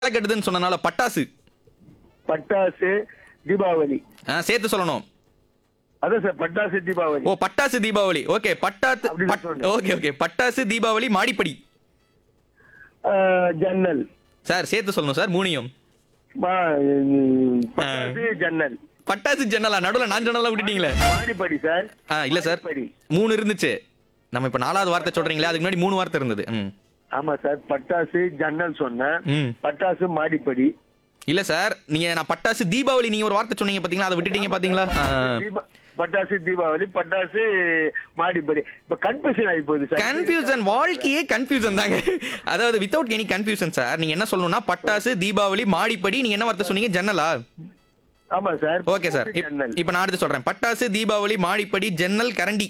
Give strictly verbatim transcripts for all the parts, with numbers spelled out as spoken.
கட்டுதுன்னு சொன்னனால பட்டாசு. பட்டாசு தீபாவளி. ஆ, சேர்த்து சொல்லணும். அதான் சார் பட்டாசு தீபாவளி. ஓ, பட்டாசு தீபாவளி. ஓகே, பட்டாசு. அப்படி பட்- சொல்லணும். ஓகே ஓகே பட்டாசு தீபாவளி மாடிப்படி. ஆ, ஜன்னல். சார் சேர்த்து சொல்லணும் சார் மூணையும். மா- ம், பட்டாசு ஜன்னல். பட்டாசு ஜன்னலா? நடுவுல நான் ஜன்னலா விட்டுட்டீங்களே. மாடிப்படி சார். ஆ, இல்ல சார், மாடிப்படி. மூணு இருந்துச்சு. நம்ம இப்ப நாலாவது வார்த்தை சொல்றீங்களே, அதுக்கு முன்னாடி மூணு வார்த்தை இருந்தது. ம் ஆமா சார், பட்டாசு ஜன்னல் சொன்னேன். ம் பட்டாசு மாடிப்படி. இல்ல சார், நீங்க நான் பட்டாசு தீபாவளி நீங்க ஒரு வார்த்தை சொன்னீங்க பாத்தீங்களா, அதை விட்டுட்டீங்க பாத்தீங்களா? ஆ. தீபா- பட்டாசு தீபாவளி, பட்டாசு மாடிப்படி. இப்ப கன்ஃபியூஷன் ஆகி போகுது சார். கன்ஃபியூசன், வாழ்க்கையே கன்ஃபியூசன் தாங்க. அதாவது வித்தவுட் எனி கன்ஃபியூசன் சார். நீங்க என்ன சொல்லணும்னா பட்டாசு தீபாவளி மாடிப்படி, நீங்க என்ன வார்த்தை சொன்னீங்க? ஜன்னலா? ஆமா சார். ஓகே சார், இப்- ஜன்னல். இப்ப நான் அடுத்து சொல்றேன். பட்டாசு தீபாவளி மாடிப்படி ஜன்னல் கரண்டி.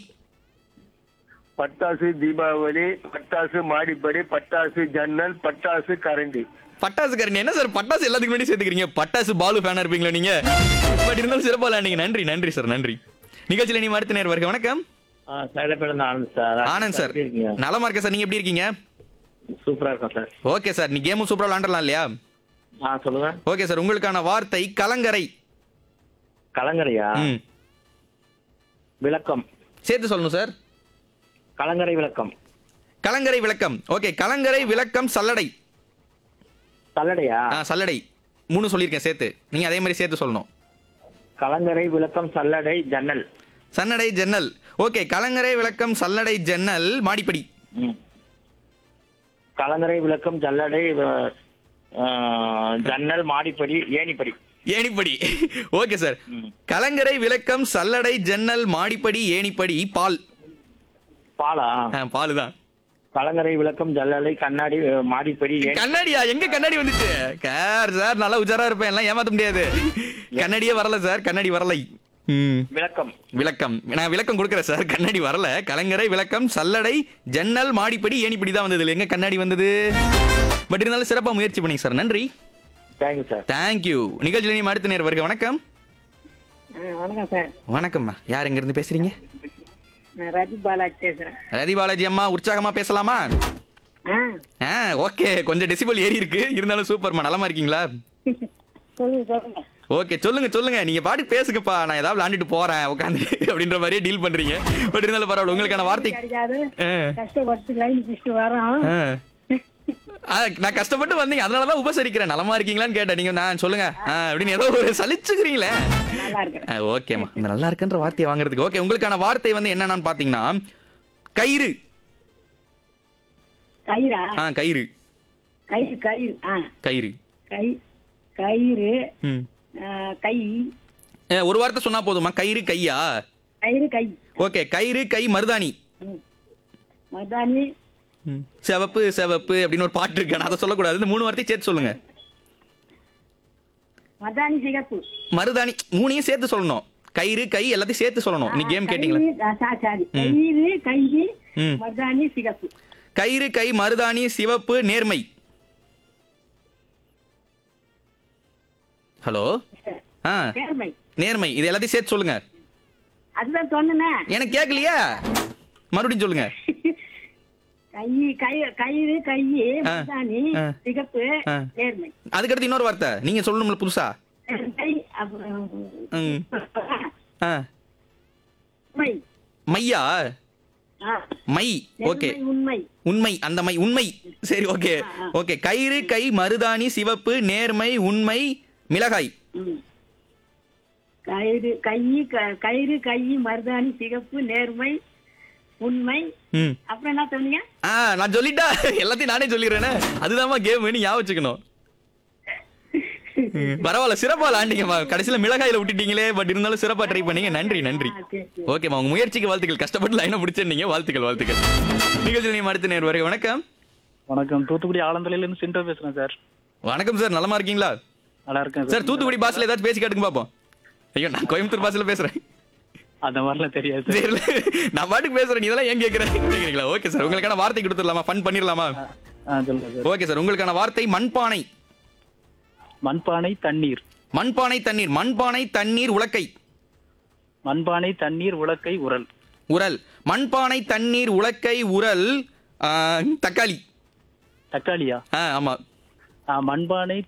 பட்டாசு தீபாவளி, பட்டாசு மாடிப்படி, பட்டாசு ஜன்னல், பட்டாசு கரண்டி. பட்டாசு கரண்டி என்ன சார்? பட்டாசு எல்லாத்துக்கு முன்னாடி சேர்த்துக்கிறீங்க. பட்டாசு பாலு ஃபேனா இருப்பீங்களா நீங்க? பட் இருந்தாலும் சிறப்பா விளையாண்டீங்க. நன்றி நன்றி சார், நன்றி. நிகழ்ச்சியில நீ அடுத்த நேர் வருக. வணக்கம் ஆனந்த் சார். ஆனந்த் சார். எப்படி இருக்கீங்க? நலமா இருக்க சார், நீங்க எப்படி இருக்கீங்க? சூப்பரா இருக்கும் சார். ஓகே சார், நீ கேமும் சூப்பரா விளையாண்டலாம் இல்லையா? ஆ சொல்லுங்க. ஓகே சார், உங்களுக்கான வார்த்தை கலங்கரை. கலங்கரையா? ம் விளக்கம். சேர்த்து சொல்லணும் சார். கலங்கரை விளக்கம். கலங்கரை விளக்கம். ஓகே, கலங்கரை விளக்கம் சல்லடை. சல்லடையா? ஆ, சல்லடை. மூணு சொல்லியிருக்கேன் சேர்த்து. நீங்க அதே மாதிரி சேர்த்து சொல்லணும். கலங்கரை விளக்கம் சல்லடை ஜன்னல். சன்னடை ஜன்னல். ஓகே, கலங்கரை விளக்கம் சல்லடை ஜன்னல் மாடிப்படி. ம். கலங்கரை விளக்கம் ஜல்லடை ஆ, ஜன்னல் மாடிப்படி ஏணிப்படி. ஏணிப்படி. Okay sir. ம். கலங்கரை விளக்கம் சல்லடை ஜன்னல் மாடிப்படி ஏணிப்படி பால். பாலா? பால் தான். கலங்கரை விளக்கம் ஜல்லடை கண்ணாடி மாடிப்படி ஏணி. கண்ணாடியா? எங்க கண்ணாடி வந்துச்சு? சார் சார் நல்லா உஜாரா இருப்பேன், எல்லாம் ஏமாத்த முடியாது. கண்ணாடியே வரல சார், கண்ணாடி வரலை. ம் விளக்கம். விளக்கம் நான் விளக்கம் கொடுக்குறேன் சார். கண்ணாடி வரல. கலங்கரை விளக்கம் சல்லடை ஜன்னல் மாடிப்படி ஏணிப்படி தான் வந்தது. எங்க கண்ணாடி வந்தது? பட் இருந்தாலும் சிறப்பா முயற்சி பண்ணீங்க சார், நன்றி. Thank you sir. தேங்க்யூ. நிகழ்ச்சியில் நீ அடுத்த நேரம் வருக. வணக்கம். வணக்கம் சார். வணக்கம்மா, யார் எங்க இருந்து பேசுறீங்க? நான் ரதி பாலாஜி பேசுறேன். ரதி பாலாஜி அம்மா, உற்சாகமா பேசலாமா? ஆ, ஆ, ஓகே. கொஞ்சம் டெசிபல் ஏறி இருக்கு, இருந்தாலும் சூப்பர்மா. நலமா இருக்கீங்களா? சொல்லுங்க சொல்லுங்க. ஓகே, சொல்லுங்க சொல்லுங்க. நீங்க பாட்டு பேசுங்கப்பா, நான் ஏதாவது விளையாண்டுட்டு போறேன் உட்காந்து அப்படின்ற மாதிரியே டீல் பண்றீங்க. பட் இருந்தாலும் பரவாயில்ல, உங்களுக்கான வார்த்தை. கிடைக்காது. ஆ, கஷ்டப்பட்டு லைன் பிடிச்சிட்டு வரோம். ஆ. ஆ, நான் கஷ்டப்பட்டு வந்தீங்க, அதனாலதான் உபசரிக்கிறேன். நலமா இருக்கீங்களான்னு கேட்டேன். நீங்க நான் சொல்லுங்க ஆ, அப்படின்னு ஏதோ ஒரு சலிச்சுக்கிறீங்களே. நல்லா இருக்கிறேன். ஆ, ஓகேம்மா. இந்த நல்லா இருக்குன்ற வார்த்தையை வாங்குறதுக்கு. ஓகே, உங்களுக்கான வார்த்தை வந்து என்னன்னு பாத்தீங்கன்னா கயிறு. கயிறா? ஆ, கயிறு. கயிறு கயிறு. ஆ, கயிறு. கை கயிறு. ம். ஆ, கை. ஏ, ஒரு வார்த்தை சொன்னா போதுமா? கயிறு கையா? கயிறு கை. ஓகே, கயிறு கை மருதாணி. ம். மருதாணி. ம். சிவப்பு சிவப்பு அப்படின்னு ஒரு பாட்டு இருக்கு, நான் அதை சொல்லக்கூடாது. இந்த மூணு வார்த்தையை சேர்த்து சொல்லுங்க. மருதாணி சிகப்பு. மருதாணி மூணையும் சேர்த்து சொல்லணும். கயிறு கை எல்லாத்தையும் சேர்த்து சொல்லணும். நீ கேம் கேட்டீங்களா? கயிறு, ஆ, சா- சாரி. கயிறு கை ம். மருதாணி சிகப்பு. கயிறு கை மருதாணி சிவப்பு நேர்மை. ஹலோ. ஆ, நேர்மை. நேர்மை. இது எல்லாத்தையும் சேர்த்து சொல்லுங்க. அதுதான் சொன்னேனே. எனக்கு கேட்கலையா? மறுபடியும் சொல்லுங்க. கை கயிறு கயிறு கை ஆ, மருதாணி ஆ, சிகப்பு ஆ. நேர்மை. அதுக்கடுத்து இன்னொரு வார்த்தை நீங்க சொல்லணும்ல புதுசா. கை அப்புறம் ம். ஆ, உண்மை. மையா? ஆ, மை. ஓகே, நேர்மை, உண்மை. உண்மை. அந்த மை உண்மை. சரி, ஓகே ஓகே. கயிறு கை மருதாணி சிவப்பு நேர்மை உண்மை மிளகாய். ம். கயிறு கை க- கயிறு கை மருதாணி சிகப்பு நேர்மை உண்மை. ம். அப்புறம் என்ன சொன்னீங்க? ஆ, நான் சொல்லிட்டா எல்லாத்தையும் நானே சொல்லிடுறேனே. அதுதான்மா கேம், நீ ஞாபகம் வச்சுக்கணும். ம், பரவாயில்ல, சிறப்பா விளாண்டீங்கம்மா. கடைசியில மிளகாயில விட்டுட்டீங்களே, பட் இருந்தாலும் சிறப்பா ட்ரை பண்ணீங்க. நன்றி நன்றி. ஆ, சரி, சரி. ஓகேம்மா, உங்க முயற்சிக்கு வாழ்த்துக்கள். கஷ்டப்பட்டு லைனை பிடிச்சிருந்தீங்க. வாழ்த்துக்கள் வாழ்த்துக்கள். நிகழ்ச்சியில் நீ அடுத்த நேர் வரை. வணக்கம். வணக்கம். தூத்துக்குடி ஆலந்தலையில இருந்து சிண்டோ பேசுறேன் சார். வணக்கம் சார், நலமா இருக்கீங்களா? நல்லா இருக்கேன் சார், தூத்துக்குடி பாஸ்ல ஏதாச்சும் பேசி காட்டுங்க பாப்போம். ஐயோ, நான் கோயம்புத்தூர் பாஸ்ல பேசுறேன். அந்த மாதிரிலாம் தெரியாது சார். சரி, நான் பாட்டுக்கு பேசுறேன், நீ இதெல்லாம் ஏன் கேக்குறீங்களா? ஓகே சார், உங்களுக்கான வார்த்தை கொடுத்துடலாமா? ஃபன் பண்ணிடலாமா? ஆ, சொல்லுங்க சார். ஓகே சார், உங்களுக்கான வார்த்தை மண்பானை. மண்பானை தண்ணீர். மண்பானை தண்ணீர். மண்பானை தண்ணீர் உலக்கை. மண்பானை தண்ணீர் உலக்கை உரல். உரல். மண்பானை தண்ணீர் உலக்கை உரல். ஆ, தக்காளி. தக்காளியா? ஆ, ஆமா. ஆ, மண்பானை